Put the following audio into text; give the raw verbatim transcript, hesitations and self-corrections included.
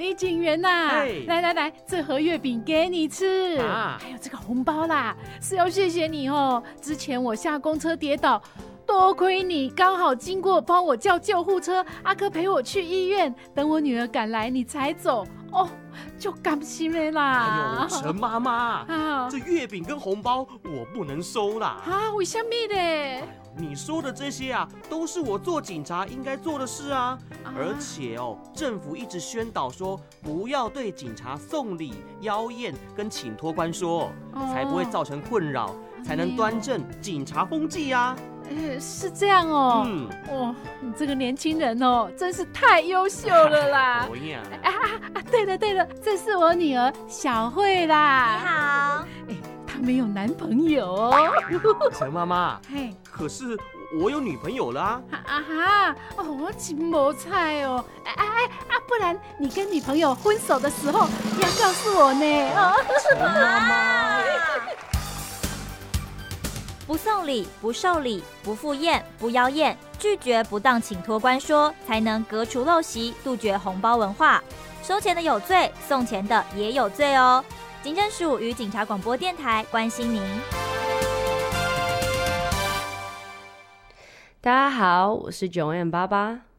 李警员呐，来来来，这盒月饼给你吃，啊、还有这个红包啦，是要谢谢你哦。之前我下公车跌倒，多亏你刚好经过，帮我叫救护车，阿哥陪我去医院，等我女儿赶来，你才走哦。就甘心了啦！ 哎呦，陈妈妈，啊、这月饼跟红包我不能收啦！ 啊，为什么呢？ 你说的这些啊，都是我做警察应该做的事啊！啊而且哦，政府一直宣导说不要对警察送礼、邀宴跟请托官说，哦、才不会造成困扰，才能端正警察风气啊！ 呃，是这样哦。嗯，哦，你这个年轻人哦，真是太优秀了啦！ 我呀， 啊啊啊！对了对了，这是我女儿小慧啦。 你好。 哎，她没有男朋友哦。 陈妈妈，嘿，可是我有女朋友啦。 啊啊哈！哦，我真没猜哦。哎哎哎啊！不然你跟女朋友分手的时候要告诉我呢。哦， 陈妈妈。 不送礼，不受礼，不赴宴，不邀宴，拒绝不当请托官说，才能革除陋习，杜绝红包文化。收钱的有罪，送钱的也有罪哦。警政署与警察广播电台关心您。 大家好，我是九 N 爸爸。